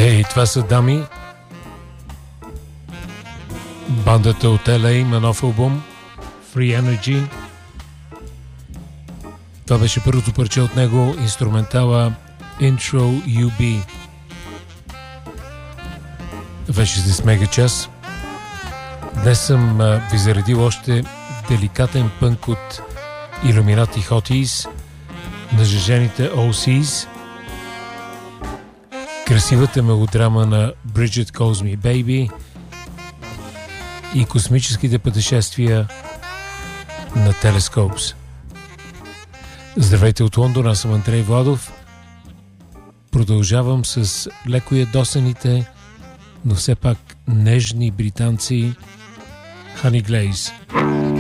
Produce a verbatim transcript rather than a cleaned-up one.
Ей, това са Дами. Бандата от Ел Ей има нов албум Free Energy. Това беше първото парче от него, инструментала Intro ю би. Вече сте с мега час. Днес съм а, ви заредил още деликатен пънк от Illuminati Hotties, нажежените О Сис, красивата мелодрама на Bridget Calls Me Baby и космическите пътешествия на Telescopes. Здравейте от Лондон, аз съм Андрей Владов. Продължавам с леко ядосаните, но все пак нежни британци Honey Glaze.